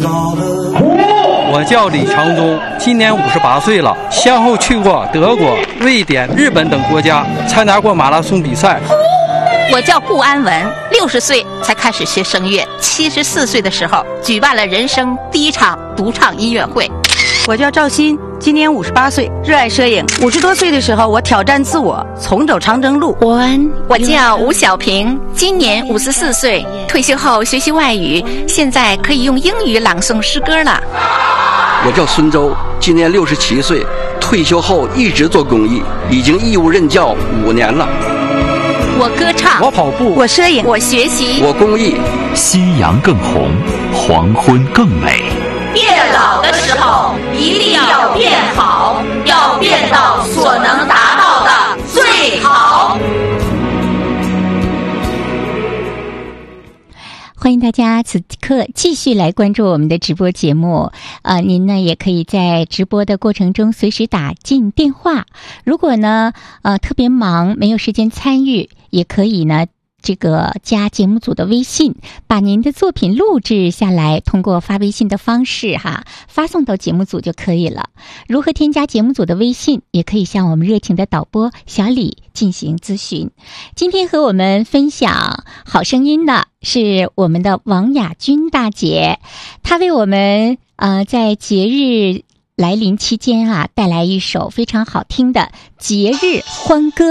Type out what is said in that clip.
我叫李长忠，今年58岁了，先后去过德国、瑞典、日本等国家，参加过马拉松比赛。 我叫顾安文，60岁才开始学声乐，74岁的时候举办了人生第一场独唱音乐会。 我叫赵鑫，今年58岁，热爱摄影。50多岁的时候，我挑战自我，重走长征路。 我叫吴小平，今年54岁，退休后学习外语，现在可以用英语朗诵诗歌了。 我叫孙周，今年67岁，退休后一直做公益，已经义务任教5年了。 我歌唱， 我跑步， 我摄影， 我学习， 我公益。 夕阳更红，黄昏更美。 变老的时候一定要变好，要变到所能达到的最好。 欢迎大家此刻继续来关注我们的直播节目。您呢也可以在直播的过程中随时打进电话。如果呢特别忙没有时间参与，也可以呢这个加节目组的微信，把您的作品录制下来，通过发微信的方式发送到节目组就可以了。如何添加节目组的微信，也可以向我们热情的导播小李进行咨询。今天和我们分享好声音的是我们的王雅君大姐，她为我们在节日来临期间带来一首非常好听的节日欢歌。